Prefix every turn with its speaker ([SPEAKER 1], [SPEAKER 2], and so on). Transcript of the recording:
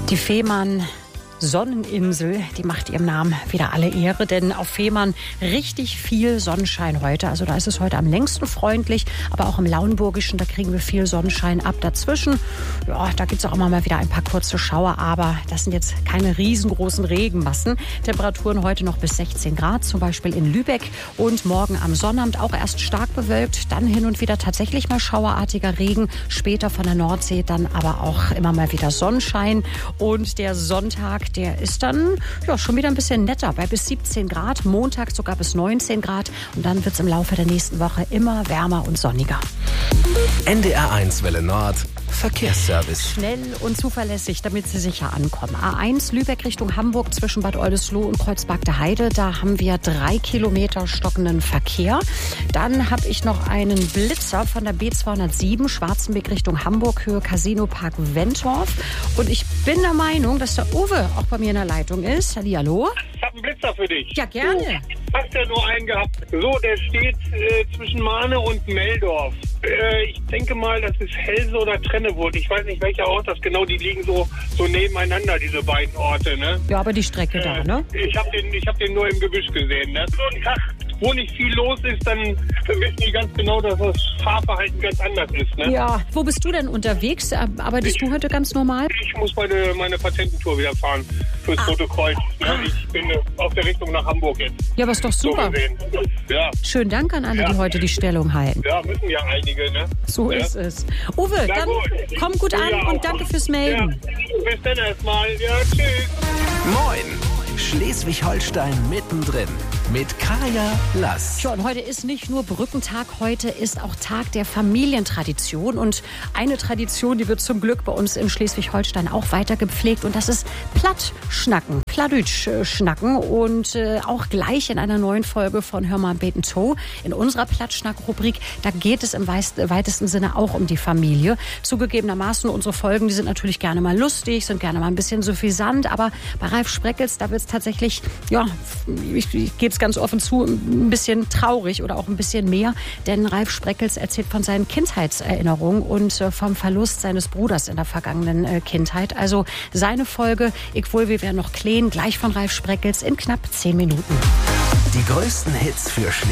[SPEAKER 1] Die Fehmarn Sonneninsel, die macht ihrem Namen wieder alle Ehre, denn auf Fehmarn richtig viel Sonnenschein heute. Also da ist es heute am längsten freundlich, aber auch im Lauenburgischen, da kriegen wir viel Sonnenschein ab. Dazwischen, ja, da gibt es auch immer mal wieder ein paar kurze Schauer, aber das sind jetzt keine riesengroßen Regenmassen. Temperaturen heute noch bis 16 Grad, zum Beispiel in Lübeck, und morgen am Sonnabend auch erst stark bewölkt, dann hin und wieder tatsächlich mal schauerartiger Regen, später von der Nordsee dann aber auch immer mal wieder Sonnenschein, und der Sonntag, der ist dann ja schon wieder ein bisschen netter, bei bis 17 Grad, Montag sogar bis 19 Grad, und dann wird es im Laufe der nächsten Woche immer wärmer und sonniger.
[SPEAKER 2] NDR1 Welle Nord, Verkehrsservice.
[SPEAKER 1] Schnell und zuverlässig, damit Sie sicher ankommen. A1 Lübeck Richtung Hamburg zwischen Bad Oldesloe und Kreuzberg der Heide. Da haben wir 3 Kilometer stockenden Verkehr. Dann habe ich noch einen Blitzer von der B207 Schwarzenbeck Richtung Hamburg, Höhe Casinopark Wentorf. Und ich bin der Meinung, dass der Uwe auch bei mir in der Leitung ist. Hallihallo.
[SPEAKER 3] Ich habe einen Blitzer für dich.
[SPEAKER 1] Ja, gerne.
[SPEAKER 3] Du hast ja nur einen gehabt. So, der steht zwischen Mahne und Meldorf. Ich denke mal, das ist Helse oder Trennewurd. Ich weiß nicht, welcher Ort das genau. Die liegen so nebeneinander, diese beiden Orte, ne?
[SPEAKER 1] Ja, aber die Strecke da, ne?
[SPEAKER 3] Ich hab den nur im Gebüsch gesehen, ne? So ein Tag, wo nicht viel los ist, dann wissen die ganz genau, dass das Fahrverhalten ganz anders ist, ne?
[SPEAKER 1] Ja, wo bist du denn unterwegs? Arbeitest du heute ganz normal?
[SPEAKER 3] Ich muss meine Patententour wieder fahren fürs Protokoll. Ne? Ich bin auf der Richtung nach Hamburg jetzt.
[SPEAKER 1] Ja, aber ist doch super.
[SPEAKER 3] So gesehen. Ja.
[SPEAKER 1] Schönen Dank an alle, die heute die Stellung halten.
[SPEAKER 3] Ja, müssen ja einige, ne?
[SPEAKER 1] So ist es. Uwe,
[SPEAKER 3] Na
[SPEAKER 1] dann
[SPEAKER 3] gut.
[SPEAKER 1] komm gut an
[SPEAKER 3] Ja,
[SPEAKER 1] und danke fürs Melden.
[SPEAKER 3] Ja. Bis dann erstmal. Ja, tschüss.
[SPEAKER 2] Moin! Schleswig-Holstein mittendrin mit Kaya Lass.
[SPEAKER 1] Ja, und heute ist nicht nur Brückentag, heute ist auch Tag der Familientradition. Und eine Tradition, die wird zum Glück bei uns in Schleswig-Holstein auch weiter gepflegt. Und das ist Plattschnacken, Plattdeutsch-Schnacken. Und auch gleich in einer neuen Folge von Hör mal Beten To. In unserer Plattschnack-Rubrik, da geht es im weitesten Sinne auch um die Familie. Zugegebenermaßen, unsere Folgen, die sind natürlich gerne mal lustig, sind gerne mal ein bisschen suffisant. Aber bei Ralf Spreckels, da wird es tatsächlich, ja, ich gebe es ganz offen zu, ein bisschen traurig oder auch ein bisschen mehr. Denn Ralf Spreckels erzählt von seinen Kindheitserinnerungen und vom Verlust seines Bruders in der vergangenen Kindheit. Also seine Folge, ich wohl, wir wären noch klein, gleich von Ralf Spreckels in knapp 10 Minuten.
[SPEAKER 2] Die größten Hits für